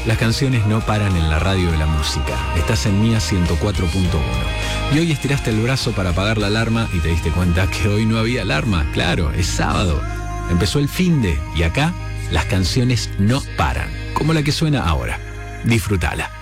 Las canciones no paran en la radio de la música. Estás en Mía 104.1. Y hoy estiraste el brazo para apagar la alarma y te diste cuenta que hoy no había alarma. Claro, es sábado. Empezó el finde y acá las canciones no paran. Como la que suena ahora. Disfrútala.